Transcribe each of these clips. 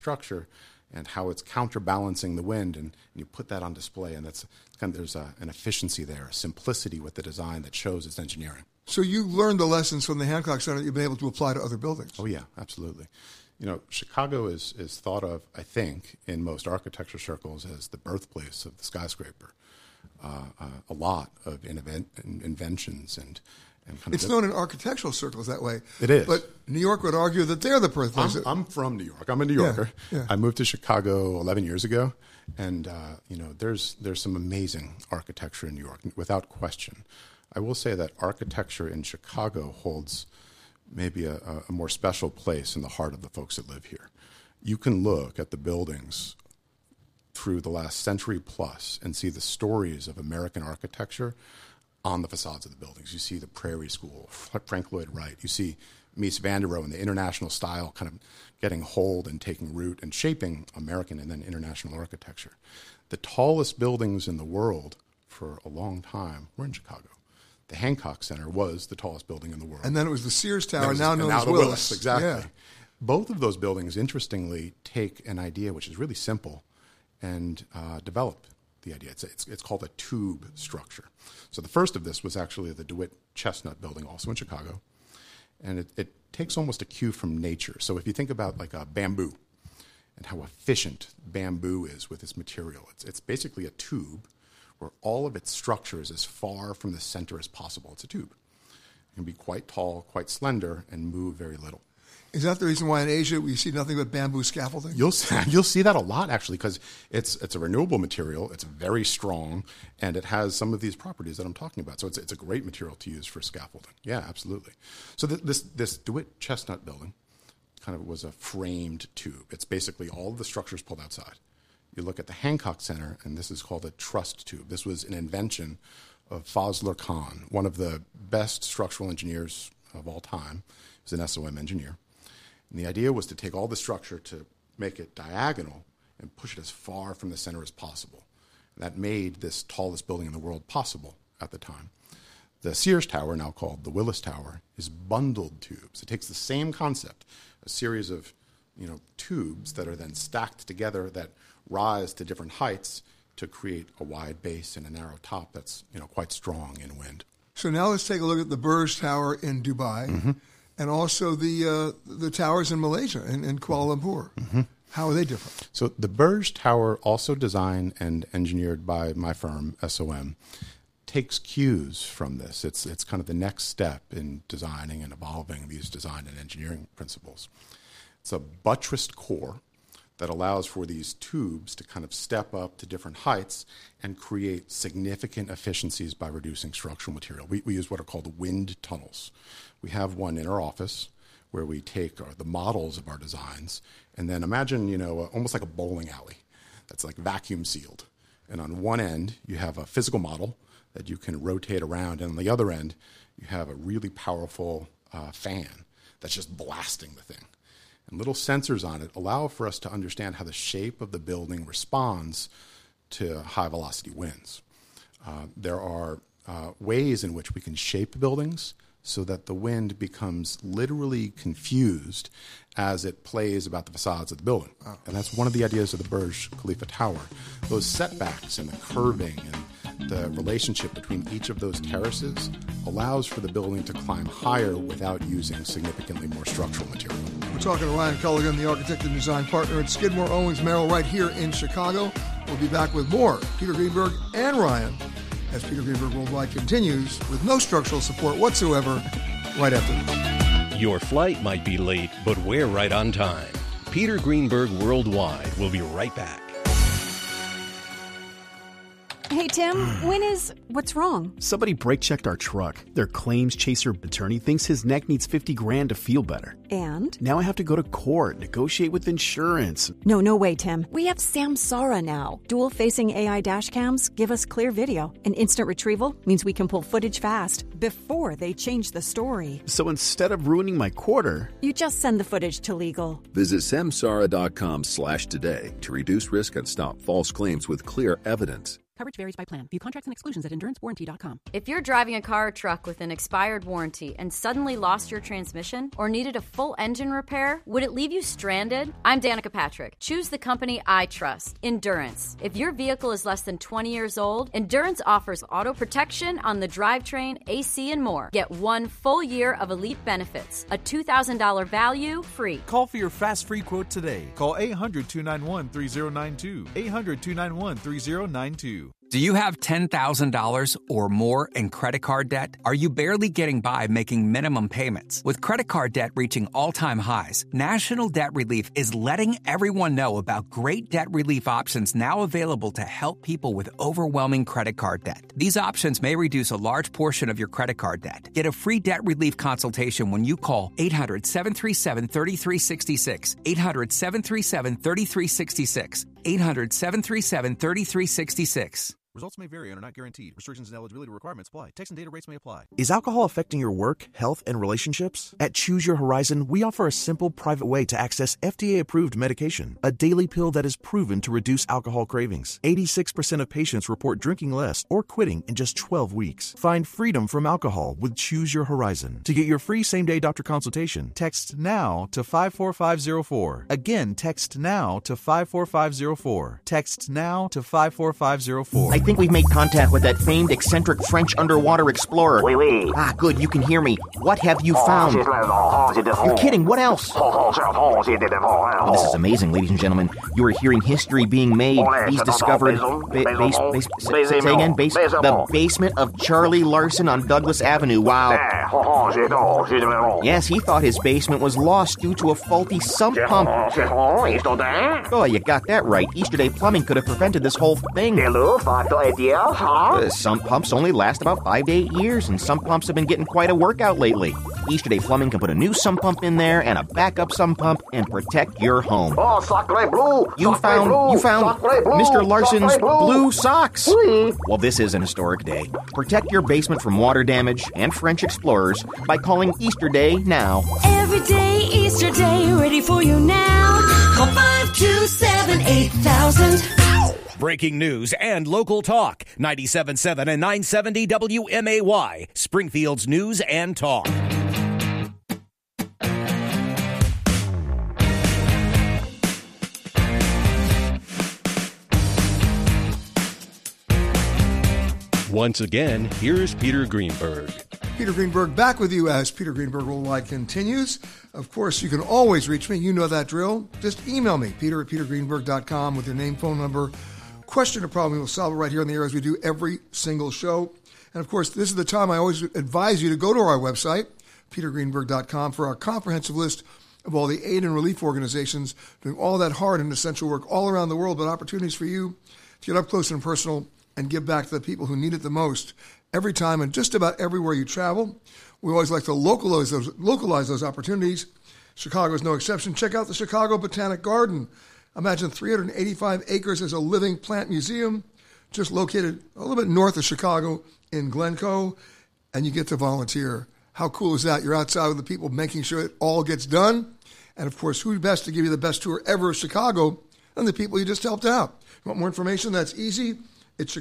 structure and how it's counterbalancing the wind, and you put that on display, and that's kind of, there's an efficiency there, a simplicity with the design that shows its engineering. So you learned the lessons from the Hancock Center that you've been able to apply to other buildings. Oh yeah, absolutely. Chicago is thought of, I think, in most architecture circles as the birthplace of the skyscraper. A lot of inventions and kind it's of known in architectural circles that way. It is. But New York would argue that they're the birthplace. I'm from New York. I'm a New Yorker. Yeah. I moved to Chicago 11 years ago, and there's some amazing architecture in New York, without question. I will say that architecture in Chicago holds maybe a more special place in the heart of the folks that live here. You can look at the buildings through the last century plus and see the stories of American architecture on the facades of the buildings. You see the Prairie School, Frank Lloyd Wright. You see Mies van der Rohe and the international style kind of getting hold and taking root and shaping American and then international architecture. The tallest buildings in the world for a long time were in Chicago. The Hancock Center was the tallest building in the world. And then it was the Sears Tower, now known as the Willis. Exactly. Yeah. Both of those buildings, interestingly, take an idea which is really simple and develop the idea. It's called a tube structure. So the first of this was actually the DeWitt Chestnut building, also in Chicago. And it takes almost a cue from nature. So if you think about like a bamboo and how efficient bamboo is with its material, it's basically a tube where all of its structure is as far from the center as possible. It's a tube. It can be quite tall, quite slender, and move very little. Is that the reason why in Asia we see nothing but bamboo scaffolding? You'll see that a lot, actually, because it's a renewable material, it's very strong, and it has some of these properties that I'm talking about. So it's a great material to use for scaffolding. Yeah, absolutely. So this DeWitt Chestnut building kind of was a framed tube. It's basically all of the structures pulled outside. You look at the Hancock Center, and this is called a trussed tube. This was an invention of Fazlur Khan, one of the best structural engineers of all time. He was an SOM engineer. And the idea was to take all the structure to make it diagonal and push it as far from the center as possible. And that made this tallest building in the world possible at the time. The Sears Tower, now called the Willis Tower, is bundled tubes. It takes the same concept, a series of tubes that are then stacked together that rise to different heights to create a wide base and a narrow top that's quite strong in wind. So now let's take a look at the Burj Tower in Dubai. Mm-hmm. And also the towers in Malaysia and Kuala Lumpur. Mm-hmm. How are they different? So the Burj Tower, also designed and engineered by my firm, SOM, takes cues from this. It's kind of the next step in designing and evolving these design and engineering principles. It's a buttressed core that allows for these tubes to kind of step up to different heights and create significant efficiencies by reducing structural material. We use what are called wind tunnels. We have one in our office where we take the models of our designs and then imagine, almost like a bowling alley that's like vacuum sealed. And on one end, you have a physical model that you can rotate around. And on the other end, you have a really powerful fan that's just blasting the thing. And little sensors on it allow for us to understand how the shape of the building responds to high velocity winds. There are ways in which we can shape buildings so that the wind becomes literally confused as it plays about the facades of the building. And that's one of the ideas of the Burj Khalifa Tower. Those setbacks and the curving and the relationship between each of those terraces allows for the building to climb higher without using significantly more structural material. We're talking to Ryan Culligan, the architect and design partner at Skidmore, Owings, Merrill, right here in Chicago. We'll be back with more Peter Greenberg and Ryan as Peter Greenberg Worldwide continues with no structural support whatsoever right after this. Your flight might be late, but we're right on time. Peter Greenberg Worldwide will be right back. Hey, Tim, what's wrong? Somebody brake checked our truck. Their claims chaser attorney thinks his neck needs $50,000 to feel better. And? Now I have to go to court, negotiate with insurance. No way, Tim. We have Samsara now. Dual-facing AI dash cams give us clear video. And instant retrieval means we can pull footage fast before they change the story. So instead of ruining my quarter, you just send the footage to legal. Visit samsara.com/today to reduce risk and stop false claims with clear evidence. Coverage varies by plan. View contracts and exclusions at endurancewarranty.com. If you're driving a car or truck with an expired warranty and suddenly lost your transmission or needed a full engine repair, would it leave you stranded? I'm Danica Patrick. Choose the company I trust, Endurance. If your vehicle is less than 20 years old, Endurance offers auto protection on the drivetrain, AC, and more. Get 1 full year of elite benefits, a $2,000 value free. Call for your fast free quote today. Call 800-291-3092. 800-291-3092. Do you have $10,000 or more in credit card debt? Are you barely getting by making minimum payments? With credit card debt reaching all-time highs, National Debt Relief is letting everyone know about great debt relief options now available to help people with overwhelming credit card debt. These options may reduce a large portion of your credit card debt. Get a free debt relief consultation when you call 800-737-3366. 800-737-3366. 800-737-3366. Results may vary and are not guaranteed. Restrictions and eligibility requirements apply. Text and data rates may apply. Is alcohol affecting your work, health, and relationships? At Choose Your Horizon, we offer a simple, private way to access FDA-approved medication, a daily pill that is proven to reduce alcohol cravings. 86% of patients report drinking less or quitting in just 12 weeks. Find freedom from alcohol with Choose Your Horizon. To get your free same-day doctor consultation, text NOW to 54504. Again, text NOW to 54504. Text NOW to 54504. I think we've made contact with that famed eccentric French underwater explorer. Oui, oui. Ah, good, you can hear me. What have you found? You're kidding, what else? Oh, this is amazing, ladies and gentlemen. You are hearing history being made. He's discovered... Say again, the basement of Charlie Larson on Douglas Avenue. Wow. Yes, he thought his basement was lost due to a faulty sump pump. Oh, you got that right. Easterday Plumbing could have prevented this whole thing. Sump pumps only last about 5 to 8 years, and sump pumps have been getting quite a workout lately. Easterday Plumbing can put a new sump pump in there and a backup sump pump and protect your home. Oh, sacré bleu! You found Mr. Larson's blue socks. Oui. Well, this is an historic day. Protect your basement from water damage and French explorers by calling Easterday now. Every day, Easter Day, ready for you now. Call 527-8000. Breaking news and local talk. 97.7 and 970 WMAY. Springfield's News and Talk. Once again, here's Peter Greenberg. Peter Greenberg back with you as Peter Greenberg Worldwide continues. Of course, you can always reach me. You know that drill. Just email me, peter@petergreenberg.com, with your name, phone number, question or problem. We'll solve it right here on the air as we do every single show. And, of course, this is the time I always advise you to go to our website, petergreenberg.com, for our comprehensive list of all the aid and relief organizations doing all that hard and essential work all around the world, but opportunities for you to get up close and personal and give back to the people who need it the most every time and just about everywhere you travel. We always like to localize those opportunities. Chicago is no exception. Check out the Chicago Botanic Garden. Imagine 385 acres as a living plant museum, just located a little bit north of Chicago in Glencoe, and you get to volunteer. How cool is that? You're outside with the people making sure it all gets done. And, of course, who's best to give you the best tour ever of Chicago than the people you just helped out? You want more information? That's easy. It's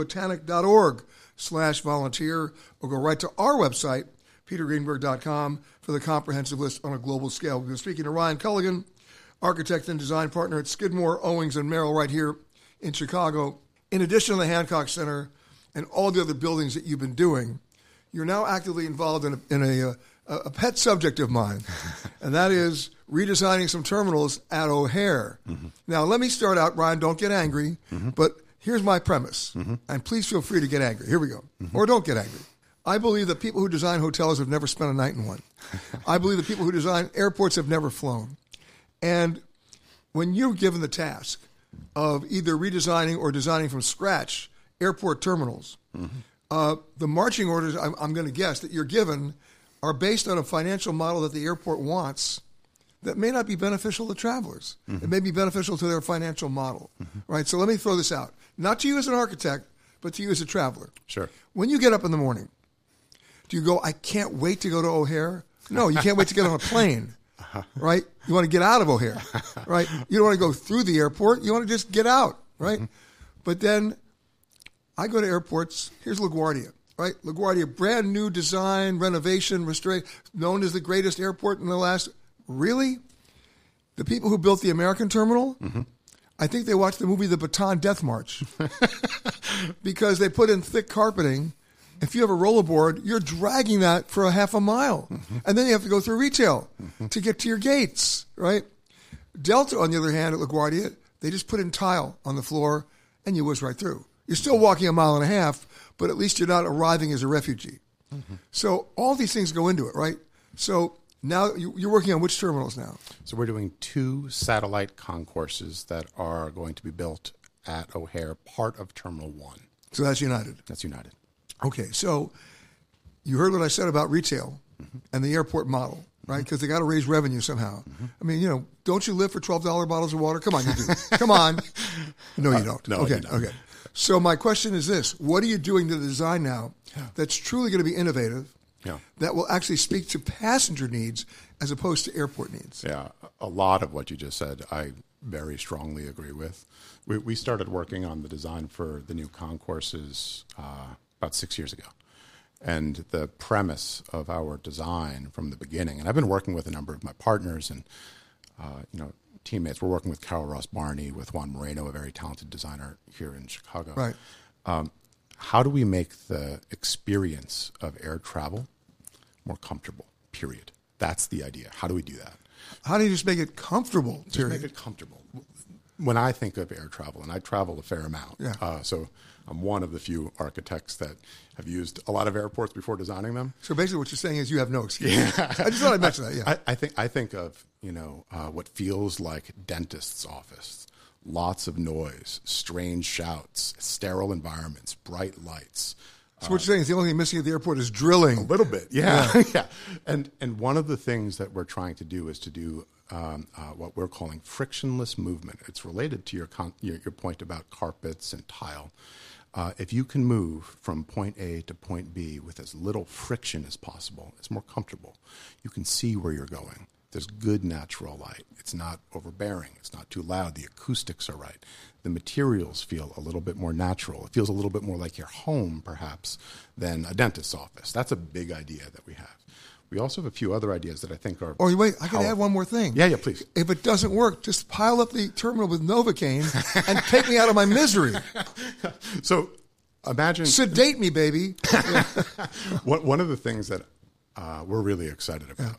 chicagobotanic.org/volunteer, or go right to our website, petergreenberg.com, for the comprehensive list on a global scale. We've been speaking to Ryan Culligan, architect and design partner at Skidmore, Owings & Merrill right here in Chicago. In addition to the Hancock Center and all the other buildings that you've been doing, you're now actively involved in a pet subject of mine, and that is redesigning some terminals at O'Hare. Mm-hmm. Now, let me start out, Ryan, don't get angry, but here's my premise, and please feel free to get angry. Here we go. Or don't get angry. I believe that people who design hotels have never spent a night in one. I believe that people who design airports have never flown. And when you're given the task of either redesigning or designing from scratch airport terminals, the marching orders, I'm going to guess, that you're given are based on a financial model that the airport wants that may not be beneficial to travelers. It may be beneficial to their financial model, right? So let me throw this out. Not to you as an architect, but to you as a traveler. Sure. When you get up in the morning, do you go, I can't wait to go to O'Hare? No, you can't wait to get on a plane, right? You want to get out of O'Hare, right? You don't want to go through the airport. You want to just get out, right? But then I go to airports. Here's LaGuardia, right? LaGuardia, brand new design, renovation, known as the greatest airport in the last. Really? The people who built the American terminal, I think they watched the movie The Bataan Death March because they put in thick carpeting. If you have a rollerboard, you're dragging that for a half a mile. And then you have to go through retail to get to your gates, right? Delta, on the other hand, at LaGuardia, they just put in tile on the floor and you whiz right through. You're still walking a mile and a half, but at least you're not arriving as a refugee. So all these things go into it, right? So now you're working on which terminals now? So we're doing 2 satellite concourses that are going to be built at O'Hare, part of Terminal 1. So that's United? That's United. Okay, so you heard what I said about retail and the airport model, right? Because they got to raise revenue somehow. I mean, don't you live for $12 bottles of water? Come on, you do. Come on. No, you don't. No, okay, no. Okay. So my question is this. What are you doing to the design now that's truly going to be innovative, that will actually speak to passenger needs as opposed to airport needs? Yeah, a lot of what you just said I very strongly agree with. We started working on the design for the new concourses about 6 years ago. And the premise of our design from the beginning, and I've been working with a number of my partners and teammates. We're working with Carol Ross Barney, with Juan Moreno, a very talented designer here in Chicago. Right. How do we make the experience of air travel more comfortable, period? That's the idea. How do we do that? How do you just make it comfortable, Just period? make it comfortable. When I think of air travel, and I travel a fair amount, so I'm one of the few architects that have used a lot of airports before designing them. So basically what you're saying is you have no excuse. I just thought I'd mention that, yeah. I think of, what feels like dentist's office. Lots of noise, strange shouts, sterile environments, bright lights. So what you're saying is the only thing missing at the airport is drilling. A little bit, yeah. And one of the things that we're trying to do is to do what we're calling frictionless movement. It's related to your point about carpets and tile. If you can move from point A to point B with as little friction as possible, it's more comfortable. You can see where you're going. There's good natural light. It's not overbearing. It's not too loud. The acoustics are right. The materials feel a little bit more natural. It feels a little bit more like your home, perhaps, than a dentist's office. That's a big idea that we have. We also have a few other ideas that I think are wait, I can add one more thing. Yeah, please. If it doesn't work, just pile up the terminal with Novocaine and take me out of my misery. So imagine... Sedate me, baby. One of the things that we're really excited about,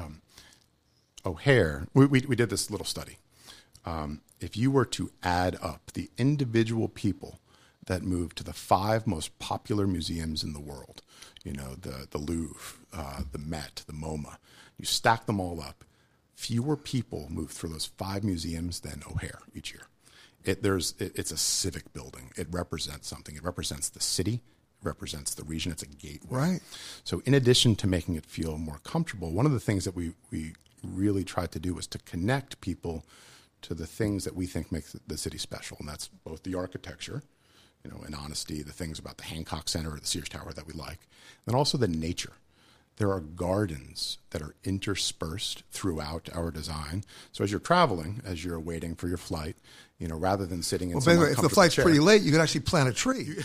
O'Hare, we did this little study. If you were to add up the individual people that moved to the 5 most popular museums in the world, the Louvre, the Met, the MoMA, you stack them all up, fewer people move through those 5 museums than O'Hare each year. It's a civic building. It represents something. It represents the city. It represents the region. It's a gateway. Right. So in addition to making it feel more comfortable, one of the things that we really tried to do was to connect people to the things that we think make the city special, and that's both the architecture, in honesty, the things about the Hancock Center or the Sears Tower that we like, and also the nature. There are gardens that are interspersed throughout our design. So as you're traveling, as you're waiting for your flight, rather than sitting in some if the flight's pretty late, you could actually plant a tree.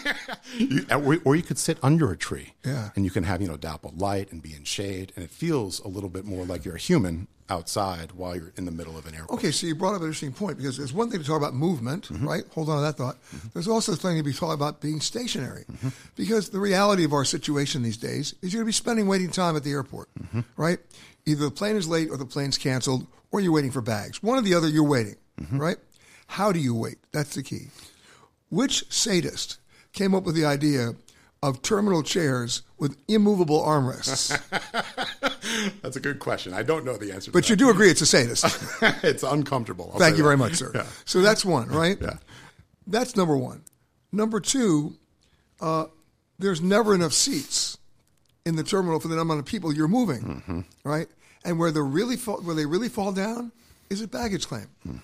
Or you could sit under a tree. Yeah. And you can have, dappled light and be in shade. And it feels a little bit more like you're a human outside while you're in the middle of an airport. Okay, so you brought up an interesting point, because there's one thing to talk about movement, right? Hold on to that thought. There's also something to be talking about being stationary, because the reality of our situation these days is you're going to be spending waiting time at the airport, right? Either the plane is late or the plane's canceled, or you're waiting for bags. One or the other, you're waiting, right? How do you wait? That's the key. Which sadist came up with the idea of terminal chairs with immovable armrests? That's a good question. I don't know the answer to that. But you do agree it's a sadist. It's uncomfortable. Thank you very much, sir. Yeah. So that's one, right? Yeah. That's number one. Number two, there's never enough seats in the terminal for the amount of people you're moving, right? And where they really fall down is at baggage claim.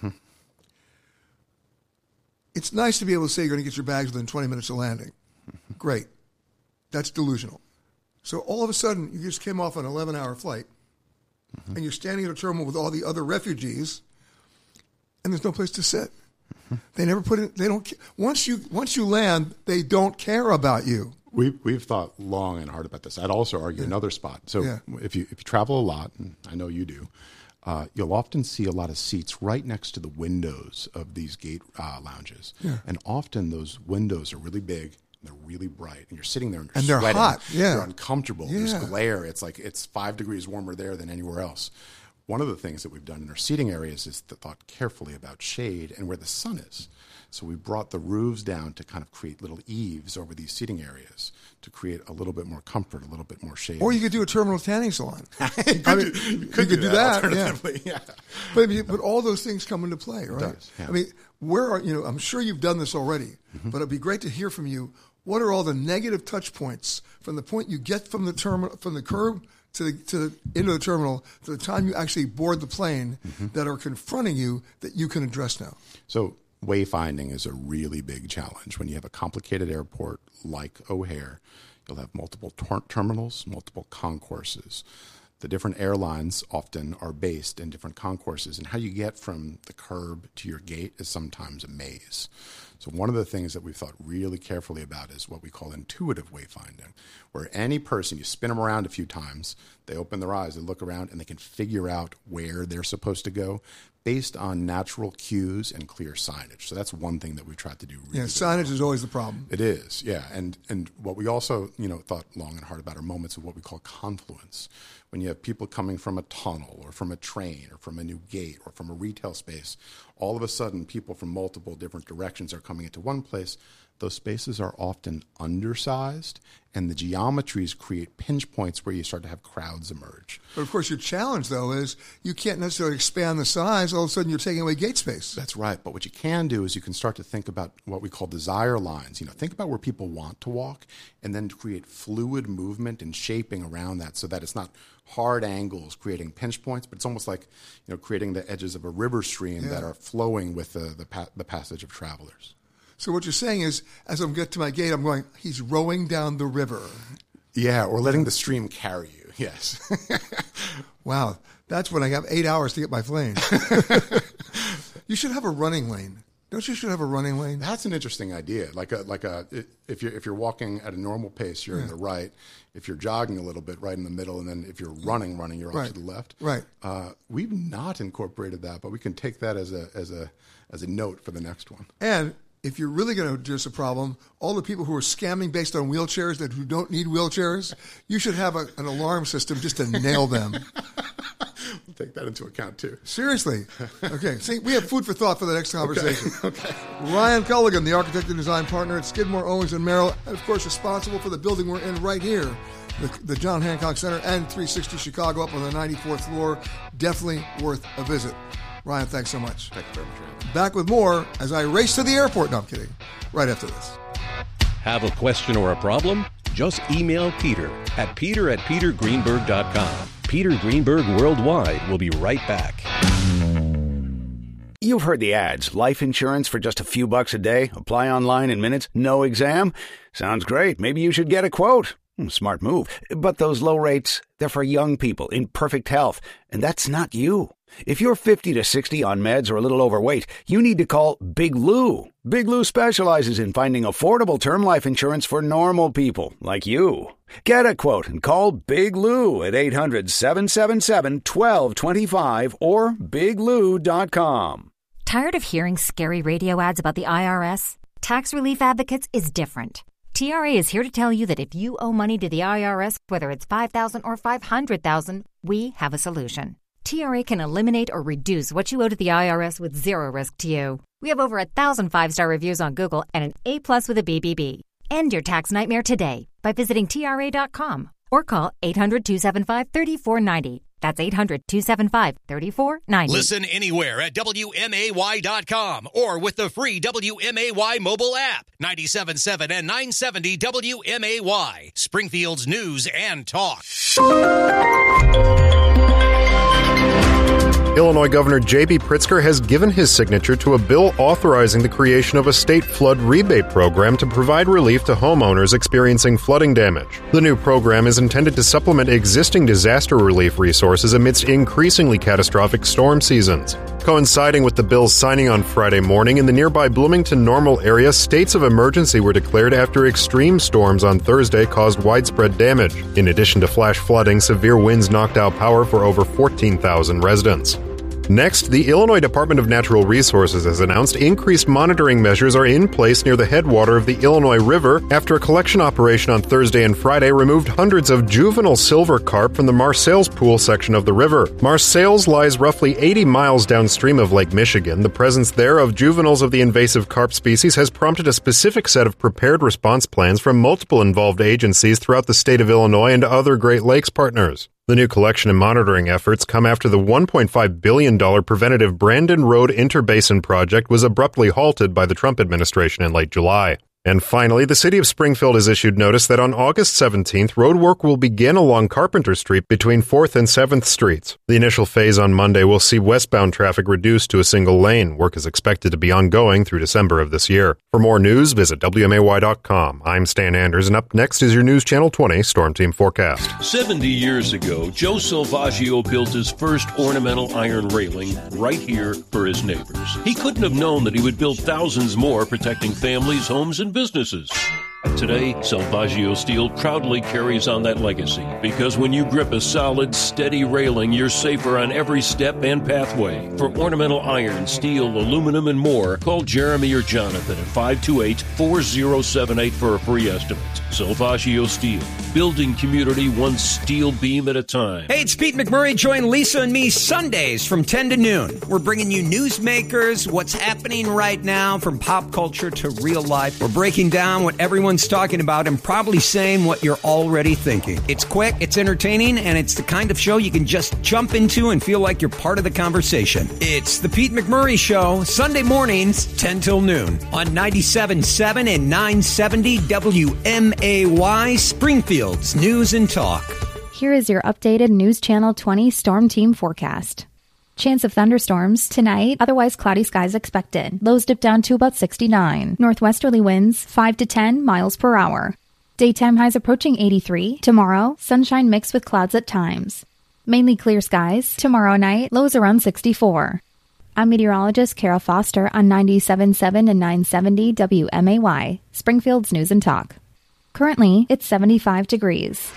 It's nice to be able to say you're going to get your bags within 20 minutes of landing. Great. That's delusional. So all of a sudden, you just came off an 11-hour flight, and you're standing at a terminal with all the other refugees, and there's no place to sit. They never put it. They don't. Once you land, they don't care about you. We've thought long and hard about this. I'd also argue another spot. So if you travel a lot, and I know you do, you'll often see a lot of seats right next to the windows of these gate lounges. Yeah. And often those windows are really big, and they're really bright, and you're sitting there and you're sweating. Hot. Yeah. You're uncomfortable. Yeah. There's glare. It's like it's 5 degrees warmer there than anywhere else. One of the things that we've done in our seating areas is thought carefully about shade and where the sun is. So we brought the roofs down to kind of create little eaves over these seating areas to create a little bit more comfort, a little bit more shade. Or you could do a terminal tanning salon. You could do that alternatively. Yeah. But all those things come into play, right? It does, yeah. I mean, I'm sure you've done this already, but it'd be great to hear from you. What are all the negative touch points from the point you get from the terminal, from the curb to the into the terminal to the time you actually board the plane that are confronting you that you can address now? So wayfinding is a really big challenge. When you have a complicated airport like O'Hare, you'll have multiple terminals, multiple concourses. The different airlines often are based in different concourses, and how you get from the curb to your gate is sometimes a maze. So one of the things that we've thought really carefully about is what we call intuitive wayfinding, where any person, you spin them around a few times, they open their eyes, they look around, and they can figure out where they're supposed to go based on natural cues and clear signage. So that's one thing that we've tried to do really well. Signage is always the problem. It is, yeah. And what we also, thought long and hard about are moments of what we call confluence. When you have people coming from a tunnel or from a train or from a new gate or from a retail space, all of a sudden people from multiple different directions are coming into one place. Those spaces are often undersized, and the geometries create pinch points where you start to have crowds emerge. But of course, your challenge, though, is you can't necessarily expand the size. All of a sudden, you're taking away gate space. That's right. But what you can do is you can start to think about what we call desire lines. Think about where people want to walk, and then create fluid movement and shaping around that so that it's not hard angles creating pinch points, but it's almost like creating the edges of a river stream that are flowing with the passage of travelers. So what you're saying is, as I'm getting to my gate, I'm going, he's rowing down the river. Yeah, or letting the stream carry you, yes. Wow, that's when I have 8 hours to get my plane. You should have a running lane. Don't you should have a running lane? That's an interesting idea. If you're walking at a normal pace, you're in the right. If you're jogging a little bit, right in the middle, and then if you're running, you're off to the left. Right. We've not incorporated that, but we can take that as a note for the next one. And if you're really going to address a problem, all the people who are scamming based on wheelchairs who don't need wheelchairs, you should have an alarm system just to nail them. We'll take that into account, too. Seriously. Okay. See, we have food for thought for the next conversation. Okay. Ryan Culligan, the architect and design partner at Skidmore, Owings & Merrill, and, of course, responsible for the building we're in right here, the John Hancock Center and 360 Chicago up on the 94th floor. Definitely worth a visit. Ryan, thanks so much. Thank you very much. Back with more as I race to the airport. No, I'm kidding. Right after this. Have a question or a problem? Just email Peter at peter@petergreenberg.com. Peter Greenberg Worldwide will be right back. You've heard the ads. Life insurance for just a few bucks a day. Apply online in minutes. No exam. Sounds great. Maybe you should get a quote. Smart move. But those low rates, they're for young people in perfect health. And that's not you. If you're 50 to 60 on meds or a little overweight, you need to call Big Lou. Big Lou specializes in finding affordable term life insurance for normal people like you. Get a quote and call Big Lou at 800-777-1225 or biglou.com. Tired of hearing scary radio ads about the IRS? Tax Relief Advocates is different. TRA is here to tell you that if you owe money to the IRS, whether it's $5,000 or $500,000, we have a solution. TRA can eliminate or reduce what you owe to the IRS with zero risk to you. We have over 1,000 5-star reviews on Google and an A+ with a BBB. End your tax nightmare today by visiting TRA.com or call 800-275-3490. That's 800-275-3490. Listen anywhere at WMAY.com or with the free WMAY mobile app. 97.7 and 970 WMAY. Springfield's news and talk. Illinois Governor J.B. Pritzker has given his signature to a bill authorizing the creation of a state flood rebate program to provide relief to homeowners experiencing flooding damage. The new program is intended to supplement existing disaster relief resources amidst increasingly catastrophic storm seasons. Coinciding with the bill's signing on Friday morning, in the nearby Bloomington-Normal area, states of emergency were declared after extreme storms on Thursday caused widespread damage. In addition to flash flooding, severe winds knocked out power for over 14,000 residents. Next, the Illinois Department of Natural Resources has announced increased monitoring measures are in place near the headwater of the Illinois River after a collection operation on Thursday and Friday removed hundreds of juvenile silver carp from the Marseilles Pool section of the river. Marseilles lies roughly 80 miles downstream of Lake Michigan. The presence there of juveniles of the invasive carp species has prompted a specific set of prepared response plans from multiple involved agencies throughout the state of Illinois and other Great Lakes partners. The new collection and monitoring efforts come after the $1.5 billion preventative Brandon Road Interbasin project was abruptly halted by the Trump administration in late July. And finally, the city of Springfield has issued notice that on August 17th, road work will begin along Carpenter Street between 4th and 7th Streets. The initial phase on Monday will see westbound traffic reduced to a single lane. Work is expected to be ongoing through December of this year. For more news, visit WMAY.com. I'm Stan Anders, and up next is your News Channel 20 Storm Team Forecast. 70 years ago, Joe Salvaggio built his first ornamental iron railing right here for his neighbors. He couldn't have known that he would build thousands more, protecting families, homes, and businesses. Today, Salvaggio Steel proudly carries on that legacy, because when you grip a solid, steady railing, you're safer on every step and pathway. For ornamental iron, steel, aluminum, and more, call Jeremy or Jonathan at 528-4078 for a free estimate. Salvaggio Steel, building community one steel beam at a time. Hey, it's Pete McMurray. Join Lisa and me Sundays from 10 to noon. We're bringing you newsmakers, what's happening right now, from pop culture to real life. We're breaking down what everyone's talking about and probably saying what you're already thinking. It's quick, it's entertaining, and it's the kind of show you can just jump into and feel like you're part of the conversation. It's the Pete McMurray Show, Sunday mornings, 10 till noon, on 97.7 and 970 WMAY, Springfield's News and Talk. Here is your updated News Channel 20 Storm Team forecast. Chance of thunderstorms tonight, otherwise cloudy skies expected. Lows dip down to about 69. Northwesterly winds 5 to 10 miles per hour. Daytime highs approaching 83. Tomorrow, sunshine mixed with clouds at times. Mainly clear skies. Tomorrow night, lows around 64. I'm meteorologist Kara Foster on 97.7 and 970 WMAY, Springfield's News and Talk. Currently, it's 75 degrees.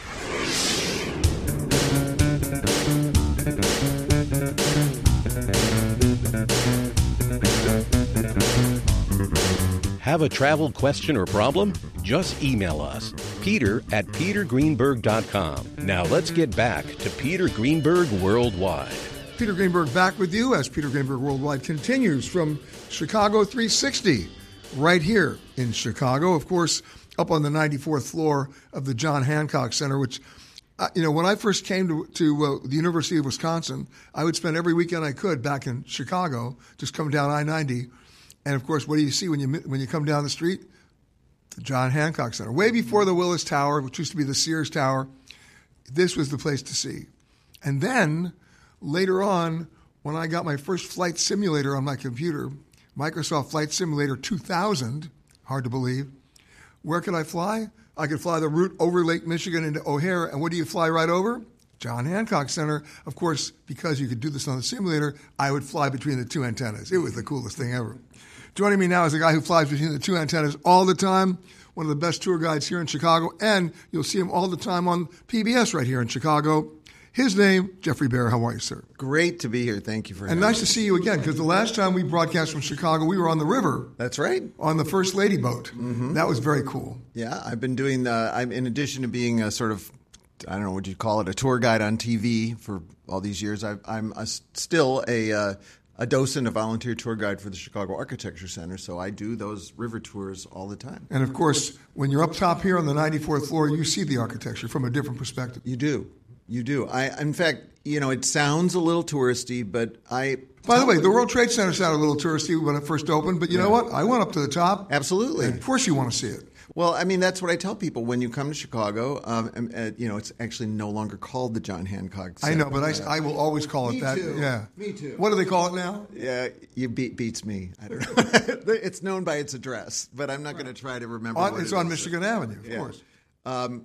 Have a travel question or problem? Just email us, peter@petergreenberg.com. Now let's get back to Peter Greenberg Worldwide. Peter Greenberg back with you as Peter Greenberg Worldwide continues from Chicago 360, right here in Chicago. Of course, up on the 94th floor of the John Hancock Center, which, when I first came to the University of Wisconsin, I would spend every weekend I could back in Chicago, just come down I-90. And, of course, what do you see when you come down the street? The John Hancock Center. Way before the Willis Tower, which used to be the Sears Tower, this was the place to see. And then, later on, when I got my first flight simulator on my computer, Microsoft Flight Simulator 2000, hard to believe, where could I fly? I could fly the route over Lake Michigan into O'Hare, and what do you fly right over? John Hancock Center. Of course, because you could do this on the simulator, I would fly between the two antennas. It was the coolest thing ever. Joining me now is a guy who flies between the two antennas all the time, one of the best tour guides here in Chicago, and you'll see him all the time on PBS right here in Chicago. His name, Jeffrey Bear. How are you, sir? Great to be here. Thank you for having me. And nice to see you again, because the last time we broadcast from Chicago, we were on the river. That's right. On the First Lady boat. Mm-hmm. That was very cool. Yeah, I've been doing I'm in addition to being a sort of, I don't know, what you'd call it, a tour guide on TV for all these years, I'm still a docent, a volunteer tour guide for the Chicago Architecture Center, so I do those river tours all the time. And, of course, when you're up top here on the 94th floor, you see the architecture from a different perspective. You do. You do. In fact, it sounds a little touristy, but By the way, the World Trade Center sounded a little touristy when it first opened, but you know what? I went up to the top. Absolutely. And of course you want to see it. Well, that's what I tell people when you come to Chicago. It's actually no longer called the John Hancock Center. I know, but I will always call it that. Too. Yeah, me too. What do they call it now? Yeah, beats me. I don't know. It's known by its address, but I'm not going to try to remember. It's on Michigan Avenue, of course.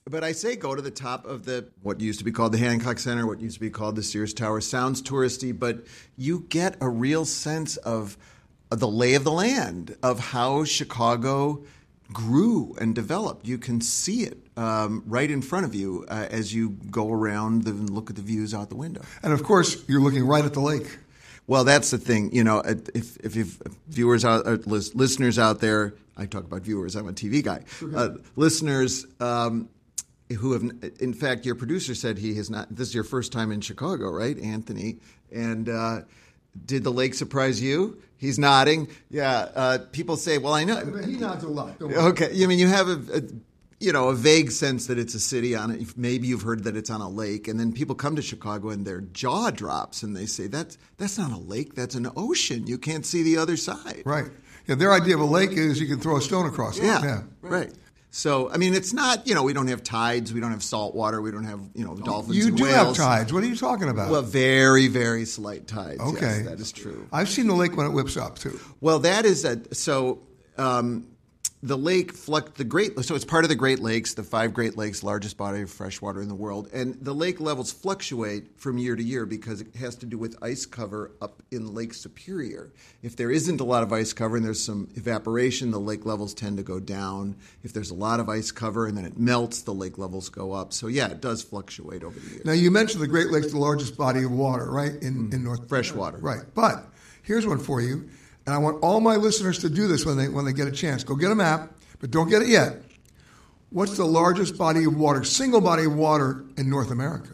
But I say go to the top of what used to be called the Hancock Center, what used to be called the Sears Tower. Sounds touristy, but you get a real sense of the lay of the land, of how Chicago grew and developed. You can see it right in front of you as you go around and look at the views out the window. And, of course, you're looking right at the lake. Well, that's the thing. If you've listeners out there, I talk about viewers. I'm a TV guy. Listeners who have, in fact, your producer said he has not. This is your first time in Chicago, right, Anthony? And did the lake surprise you? He's nodding. Yeah. People say, "Well, I know." He nods a lot. Okay. I mean, you have a vague sense that it's a city on it. Maybe you've heard that it's on a lake, and then people come to Chicago and their jaw drops and they say, "That's not a lake. That's an ocean. You can't see the other side." Right. Yeah. Their idea of a lake is you can throw a stone across it. Yeah. Right. So, I mean, it's not, we don't have tides, we don't have salt water, we don't have, dolphins you and do whales. Have tides. What are you talking about? Well, very, very slight tides. Okay. Yes, that is true. I've seen the lake when it whips up, too. Well, that is the lake, so it's part of the Great Lakes, the 5 Great Lakes, largest body of fresh water in the world. And the lake levels fluctuate from year to year because it has to do with ice cover up in Lake Superior. If there isn't a lot of ice cover and there's some evaporation, the lake levels tend to go down. If there's a lot of ice cover and then it melts, the lake levels go up. So, yeah, it does fluctuate over the years. Now, you mentioned the Great Lakes, the largest body of water, right, in North fresh water. Right. But here's one for you. And I want all my listeners to do this when they get a chance. Go get a map, but don't get it yet. What's the largest body of water, single body of water in North America?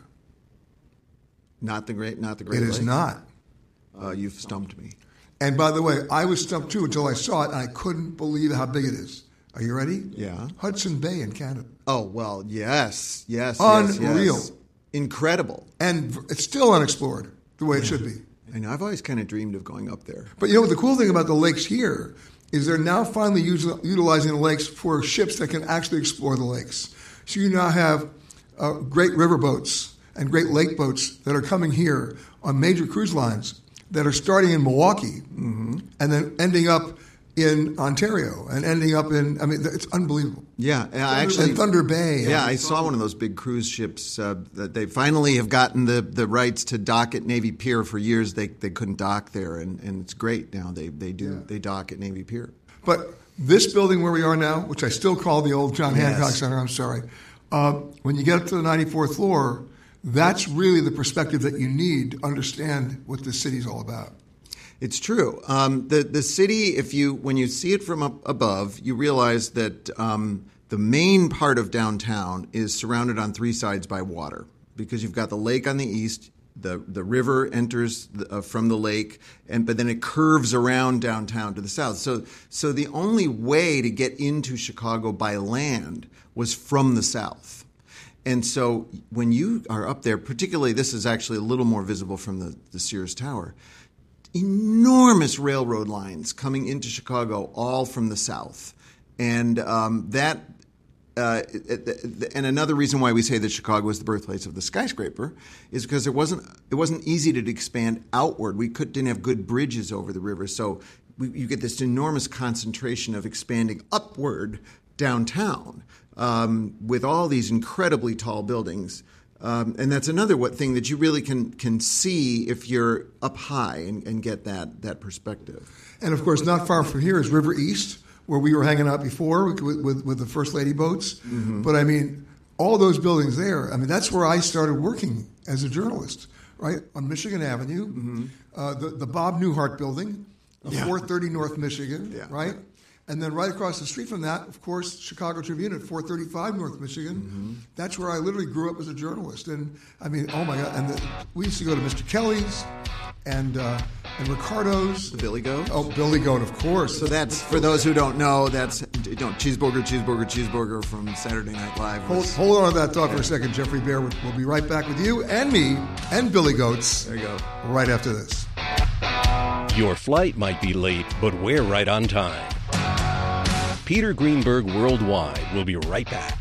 Not the Great It Lake. is not. You've stumped me. And by the way, I was stumped too until I saw it, and I couldn't believe how big it is. Are you ready? Yeah. Hudson Bay in Canada. Oh, well, yes. Unreal. Yes. Incredible. And it's still unexplored the way it should be. I know. I've always kind of dreamed of going up there. But the cool thing about the lakes here is they're now finally utilizing the lakes for ships that can actually explore the lakes. So you now have great river boats and great lake boats that are coming here on major cruise lines that are starting in Milwaukee and then ending up in Ontario and ending up it's unbelievable. Yeah, actually, Thunder Bay. Yeah, I saw one of those big cruise ships that they finally have gotten the rights to dock at Navy Pier. For years they couldn't dock there, and it's great now. They dock at Navy Pier. But this building where we are now, which I still call the old John Hancock Center, I'm sorry, when you get up to the 94th floor, that's really the perspective that you need to understand what this city's all about. It's true. The city, when you see it from up above, you realize that the main part of downtown is surrounded on 3 sides by water because you've got the lake on the east, the river enters from the lake, but then it curves around downtown to the south. So the only way to get into Chicago by land was from the south. And so when you are up there, particularly this is actually a little more visible from the Sears Tower, enormous railroad lines coming into Chicago, all from the south, and and another reason why we say that Chicago is the birthplace of the skyscraper is because it wasn't easy to expand outward. We didn't have good bridges over the river, so you get this enormous concentration of expanding upward downtown with all these incredibly tall buildings. And that's another thing that you really can see if you're up high and get that perspective. And, of course, not far from here is River East, where we were hanging out before with the First Lady boats. Mm-hmm. But, all those buildings there, that's where I started working as a journalist, right, on Michigan Avenue, the Bob Newhart building, 430 North Michigan, right? And then right across the street from that, of course, Chicago Tribune at 435 North Michigan. Mm-hmm. That's where I literally grew up as a journalist. And, oh, my God. And we used to go to Mr. Kelly's and Ricardo's. The Billy Goat? Oh, Billy Goat, of course. So that's, for those who don't know, that's cheeseburger from Saturday Night Live. Hold on to that thought for a second. Jeffrey Bear will be right back with you and me and Billy Goats. There you go. Right after this. Your flight might be late, but we're right on time. Peter Greenberg Worldwide will be right back.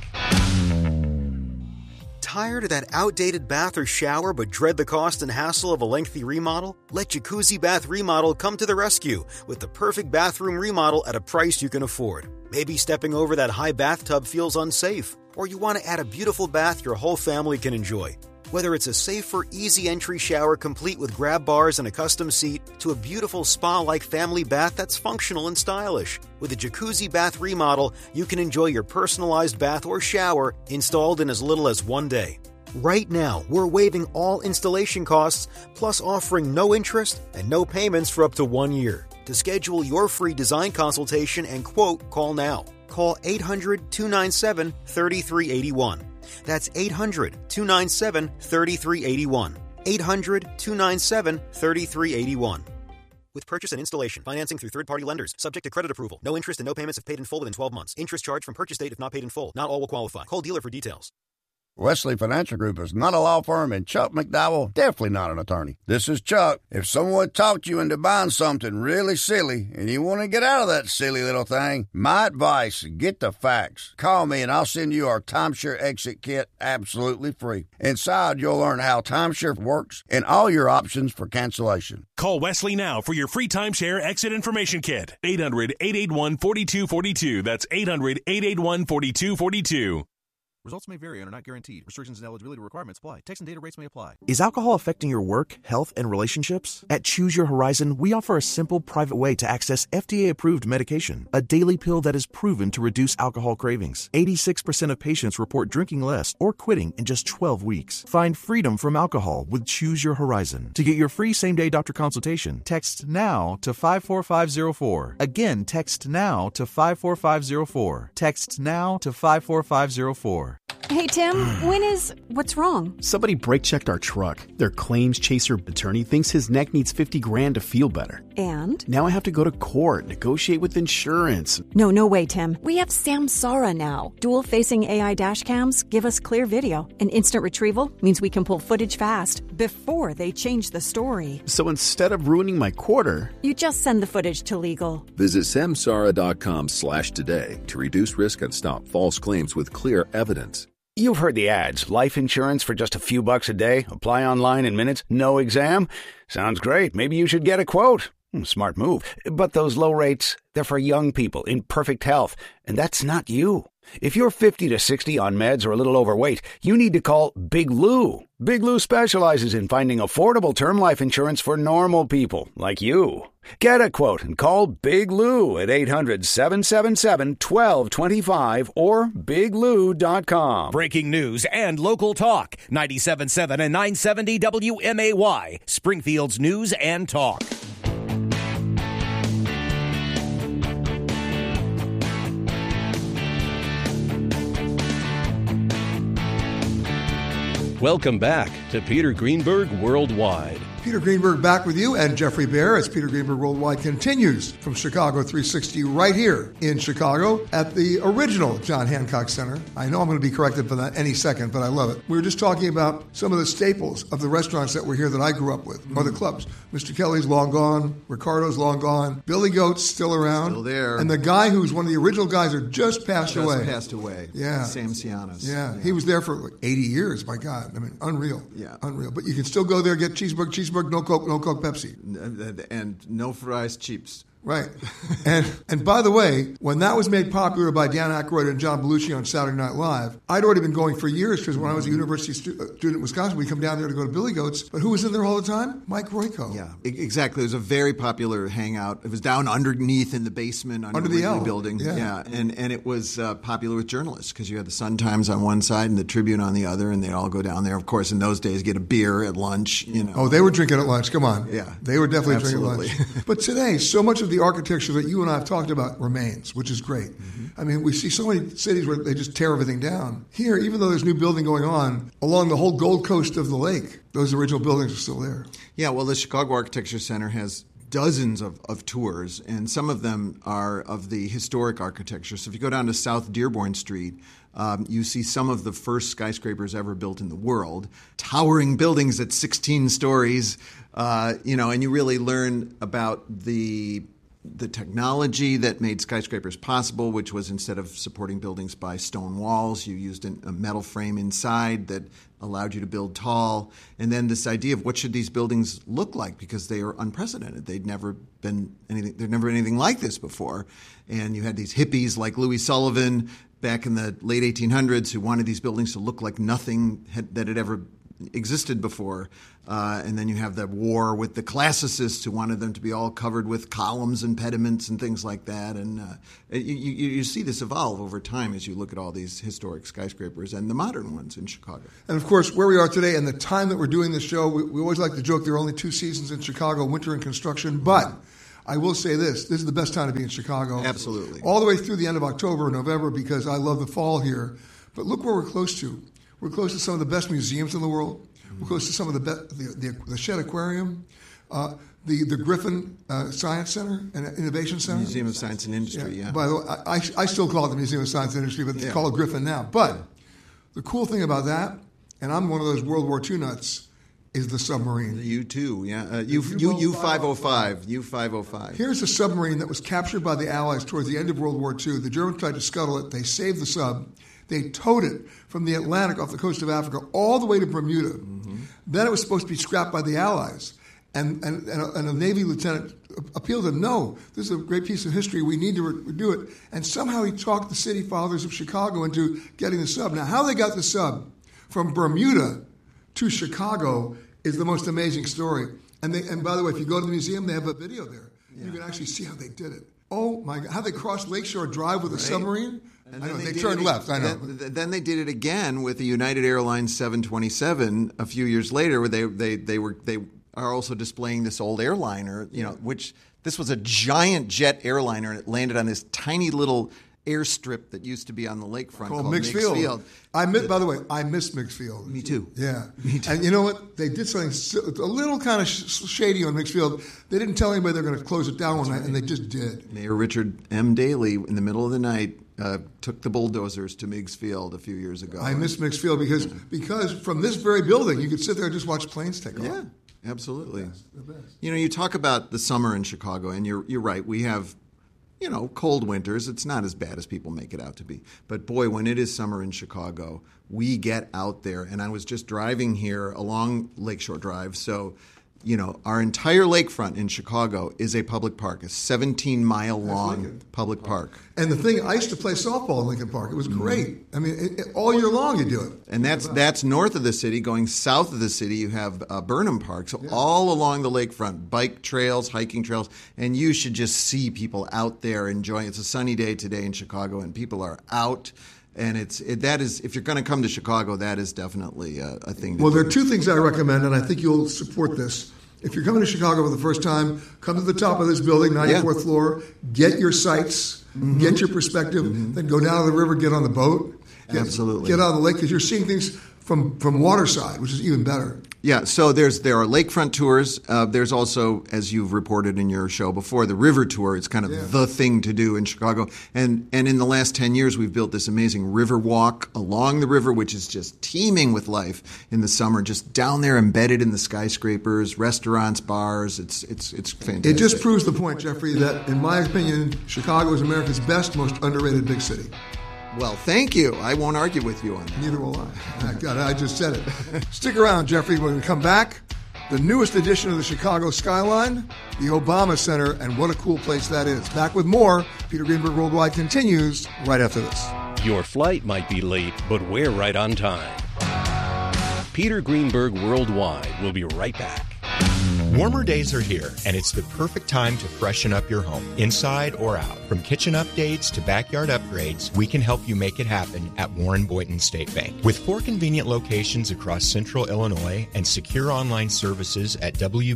Tired of that outdated bath or shower but dread the cost and hassle of a lengthy remodel? Let Jacuzzi Bath Remodel come to the rescue with the perfect bathroom remodel at a price you can afford. Maybe stepping over that high bathtub feels unsafe. Or you want to add a beautiful bath your whole family can enjoy. Whether it's a safer, easy entry shower complete with grab bars and a custom seat, to a beautiful spa-like family bath that's functional and stylish. With a jacuzzi bath remodel, you can enjoy your personalized bath or shower installed in as little as 1 day. Right now, we're waiving all installation costs, plus offering no interest and no payments for up to 1 year. To schedule your free design consultation and quote, call now. Call 800-297-3381. That's 800-297-3381. 800-297-3381. With purchase and installation, financing through third-party lenders, subject to credit approval. No interest and no payments if paid in full within 12 months. Interest charged from purchase date if not paid in full. Not all will qualify. Call dealer for details. Wesley Financial Group is not a law firm, and Chuck McDowell definitely not an attorney. This is Chuck. If someone talked you into buying something really silly and you want to get out of that silly little thing, my advice, get the facts. Call me and I'll send you our timeshare exit kit absolutely free. Inside, you'll learn how timeshare works and all your options for cancellation. Call Wesley now for your free timeshare exit information kit. 800-881-4242. That's 800-881-4242. Results may vary and are not guaranteed. Restrictions and eligibility requirements apply. Text and data rates may apply. Is alcohol affecting your work, health, and relationships? At Choose Your Horizon, we offer a simple, private way to access FDA-approved medication, a daily pill that is proven to reduce alcohol cravings. 86% of patients report drinking less or quitting in just 12 weeks. Find freedom from alcohol with Choose Your Horizon. To get your free same-day doctor consultation, text NOW to 54504. Again, text NOW to 54504. Text NOW to 54504. Hey, Tim, what's wrong? Somebody brake-checked our truck. Their claims chaser attorney thinks his neck needs $50,000 to feel better. And? Now I have to go to court, negotiate with insurance. No way, Tim. We have Samsara now. Dual-facing AI dash cams give us clear video, and instant retrieval means we can pull footage fast before they change the story. So instead of ruining my quarter, you just send the footage to legal. Visit samsara.com/today to reduce risk and stop false claims with clear evidence. You've heard the ads. Life insurance for just a few bucks a day. Apply online in minutes. No exam. Sounds great. Maybe you should get a quote. Smart move. But those low rates, they're for young people in perfect health. And that's not you. If you're 50 to 60 on meds or a little overweight, you need to call Big Lou. Big Lou specializes in finding affordable term life insurance for normal people like you. Get a quote and call Big Lou at 800-777-1225 or biglou.com. Breaking news and local talk. 97.7 and 970 WMAY. Springfield's News and Talk. Welcome back to Peter Greenberg Worldwide. Peter Greenberg back with you and Jeffrey Bear as Peter Greenberg Worldwide continues from Chicago 360 right here in Chicago at the original John Hancock Center. I know I'm going to be corrected for that any second, but I love it. We were just talking about some of the staples of the restaurants that were here that I grew up with, or the clubs. Mr. Kelly's long gone. Ricardo's long gone. Billy Goat's still around. Still there. And the guy who's one of the original guys who just passed away. Yeah. Sam Cianos. Yeah. He was there for like 80 years. My God. I mean, unreal. Yeah. Unreal. But you can still go there, get cheeseburger, no Coke, Pepsi. And no fries, cheaps. Right. And by the way, when that was made popular by Dan Aykroyd and John Belushi on Saturday Night Live, I'd already been going for years because when I was a university student in Wisconsin, we'd come down there to go to Billy Goat's. But who was in there all the time? Mike Royko. Yeah, exactly. It was a very popular hangout. It was down underneath in the basement under the L building. Yeah. And it was popular with journalists because you had the Sun-Times on one side and the Tribune on the other, and they'd all go down there. Of course, in those days, get a beer at lunch. You know. Oh, they were drinking at lunch. Come on. Yeah. They were definitely drinking at lunch. But today, so much of the architecture that you and I have talked about remains, which is great. Mm-hmm. I mean, we see so many cities where they just tear everything down. Here, even though there's new building going on along the whole Gold Coast of the lake, those original buildings are still there. Yeah, well, the Chicago Architecture Center has dozens of tours, and some of them are of the historic architecture. So if you go down to South Dearborn Street, you see some of the first skyscrapers ever built in the world, towering buildings at 16 stories, and you really learn about the technology that made skyscrapers possible, which was instead of supporting buildings by stone walls, you used a metal frame inside that allowed you to build tall. And then this idea of what should these buildings look like, because they are unprecedented. There'd never been anything like this before. And you had these hippies like Louis Sullivan back in the late 1800s who wanted these buildings to look like nothing that had ever existed before. And then you have the war with the classicists who wanted them to be all covered with columns and pediments and things like that. And you see this evolve over time as you look at all these historic skyscrapers and the modern ones in Chicago. And, of course, where we are today and the time that we're doing this show, we always like to joke there are only 2 seasons in Chicago, winter and construction. But I will say this is the best time to be in Chicago. Absolutely. All the way through the end of October or November, because I love the fall here. But look where we're close to. We're close to some of the best museums in the world. We're close to some of the Shedd Aquarium, the Griffin Science Center and Innovation Center. Museum of Science and Industry, yeah. By the way, I still call it the Museum of Science and Industry, but it's called Griffin now. But the cool thing about that, and I'm one of those World War II nuts, is the submarine. The U-2, yeah. U-505. U-505. Here's a submarine that was captured by the Allies towards the end of World War II. The Germans tried to scuttle it. They saved the sub. They towed it from the Atlantic off the coast of Africa all the way to Bermuda. Mm-hmm. Then it was supposed to be scrapped by the Allies. And a Navy lieutenant appealed to him, no, this is a great piece of history. We need to do it. And somehow he talked the city fathers of Chicago into getting the sub. Now, how they got the sub from Bermuda to Chicago is the most amazing story. And by the way, if you go to the museum, they have a video there. Yeah. You can actually see how they did it. Oh, my God. How they crossed Lakeshore Drive with a submarine? And I know, they turned left, I know. Then they did it again with the United Airlines 727 a few years later, where they are also displaying this old airliner, which this was a giant jet airliner, and it landed on this tiny little airstrip that used to be on the lakefront called Mix Field. By the way, I miss Mix Field. Me too. Yeah. Me too. And you know what? They did something a little kind of shady on Mix Field. They didn't tell anybody they were going to close it down one night, and they just did. Mayor Richard M. Daley, in the middle of the night, took the bulldozers to Meigs Field a few years ago. I miss Meigs Field because from this very building, you could sit there and just watch planes take off. Yeah, absolutely. The best. You talk about the summer in Chicago, and you're right. We have, cold winters. It's not as bad as people make it out to be. But boy, when it is summer in Chicago, we get out there. And I was just driving here along Lakeshore Drive, so our entire lakefront in Chicago is a public park, a 17-mile-long public park. And the thing, I used to play softball in Lincoln Park. It was great. I mean, all year long you do it. And that's north of the city. Going south of the city, you have Burnham Park. So all along the lakefront, bike trails, hiking trails, and you should just see people out there enjoying. It's a sunny day today in Chicago, and people are out. And that is, if you're going to come to Chicago, that is definitely a thing. Well, there are 2 things I recommend, and I think you'll support this. If you're coming to Chicago for the first time, come to the top of this building, 94th floor, get your sights, get your perspective, then go down to the river, get on the boat. Absolutely. Get out of the lake, because you're seeing things from waterside, which is even better. Yeah, so there are lakefront tours. There's also, as you've reported in your show before, the river tour. It's kind of the thing to do in Chicago. And in the last 10 years, we've built this amazing river walk along the river, which is just teeming with life in the summer, just down there embedded in the skyscrapers, restaurants, bars. It's fantastic. It just proves the point, Jeffrey, that in my opinion, Chicago is America's best, most underrated big city. Well, thank you. I won't argue with you on that. Neither will I. God, I just said it. Stick around, Jeffrey. When we come back, the newest edition of the Chicago skyline, the Obama Center, and what a cool place that is. Back with more. Peter Greenberg Worldwide continues right after this. Your flight might be late, but we're right on time. Peter Greenberg Worldwide will be right back. Warmer days are here, and it's the perfect time to freshen up your home, inside or out. From kitchen updates to backyard upgrades, we can help you make it happen at Warren Boynton State Bank. With 4 convenient locations across central Illinois and secure online services at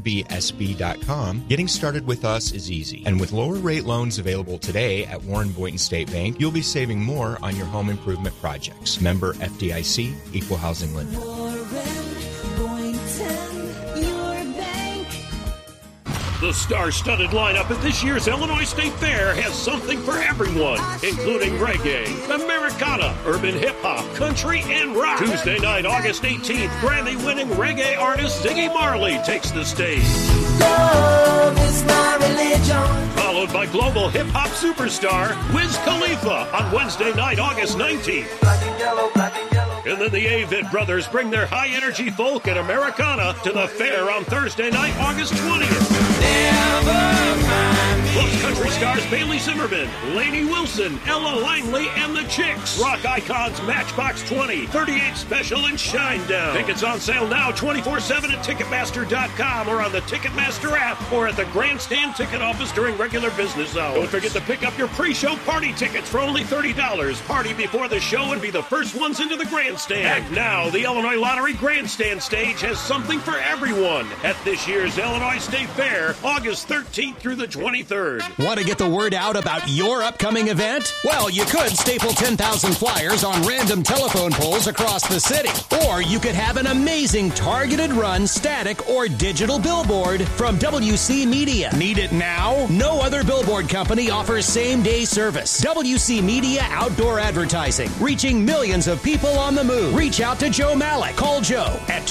WBSB.com, getting started with us is easy. And with lower rate loans available today at Warren Boynton State Bank, you'll be saving more on your home improvement projects. Member FDIC, Equal Housing Lender. The star-studded lineup at this year's Illinois State Fair has something for everyone, including reggae, Americana, urban hip-hop, country, and rock. Tuesday night, August 18th, Grammy-winning reggae artist Ziggy Marley takes the stage. Love is my religion. Followed by global hip-hop superstar Wiz Khalifa on Wednesday night, August 19th. Black and yellow, black and yellow. And then the Avett Brothers bring their high-energy folk and Americana to the fair on Thursday night, August 20th. Never mind me. Plus country stars Bailey Zimmerman, Lainey Wilson, Ella Langley, and the Chicks. Rock icons Matchbox 20, 38 Special, and Shinedown. Tickets on sale now 24/7 at Ticketmaster.com or on the Ticketmaster app or at the Grandstand ticket office during regular business hours. Don't forget to pick up your pre-show party tickets for only $30. Party before the show and be the first ones into the Grandstand. And now, the Illinois Lottery Grandstand stage has something for everyone at this year's Illinois State Fair, August 13th through the 23rd. Want to get the word out about your upcoming event? Well, you could staple 10,000 flyers on random telephone poles across the city. Or you could have an amazing targeted run, static, or digital billboard from WC Media. Need it now? No other billboard company offers same-day service. WC Media Outdoor Advertising, reaching millions of people on the move. Reach out to Joe Malik. Call Joe at